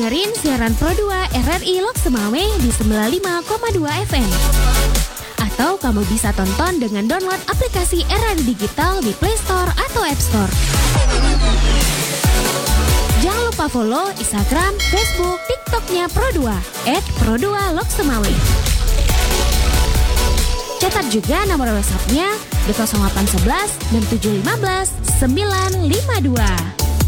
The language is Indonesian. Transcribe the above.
dengerin siaran Pro 2 RRI Lok Semawe di 95,2 FM. Atau kamu bisa tonton dengan download aplikasi RRI Digital di Play Store atau App Store. Jangan lupa follow Instagram, Facebook, TikTok-nya Pro 2 @Pro2 Lok Semawe. Catat juga nomor WhatsApp-nya di 0811 6715 952.